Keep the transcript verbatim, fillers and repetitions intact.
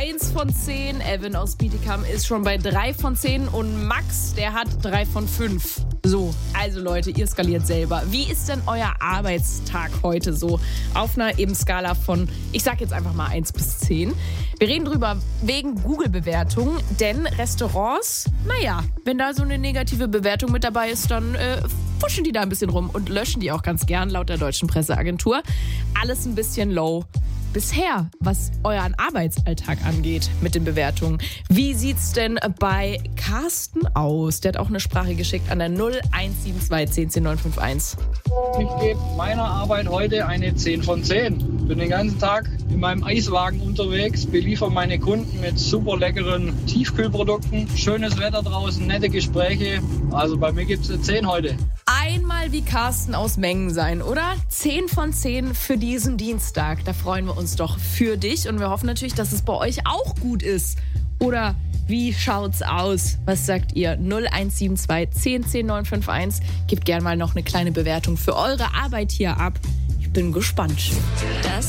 eins von zehn. Evan aus Bietigheim ist schon bei drei von zehn. Und Max, der hat drei von fünf. So, also Leute, ihr skaliert selber. Wie ist denn euer Arbeitstag heute so? Auf einer eben Skala von, ich sag jetzt einfach mal eins bis zehn. Wir reden drüber wegen Google-Bewertungen, denn Restaurants, naja, wenn da so eine negative Bewertung mit dabei ist, dann äh, fuschen die da ein bisschen rum und löschen die auch ganz gern, laut der deutschen Presseagentur. Alles ein bisschen low. Bisher, was euren Arbeitsalltag angeht mit den Bewertungen. Wie sieht's denn bei Carsten aus? Der hat auch eine Sprache geschickt an der null eins sieben zwei eins null zehn neun fünf eins. Ich gebe meiner Arbeit heute eine zehn von zehn. Bin den ganzen Tag in meinem Eiswagen unterwegs, beliefere meine Kunden mit super leckeren Tiefkühlprodukten. Schönes Wetter draußen, nette Gespräche. Also bei mir gibt es eine zehn heute. Einmal wie Carsten aus Mengen sein, oder? zehn von zehn für diesen Dienstag. Da freuen wir uns doch für dich und wir hoffen natürlich, dass es bei euch auch gut ist. Oder wie schaut's aus? Was sagt ihr? null eins sieben zwei eins null zehn neun fünf eins. Gebt gerne mal noch eine kleine Bewertung für eure Arbeit hier ab. Ich bin gespannt. Das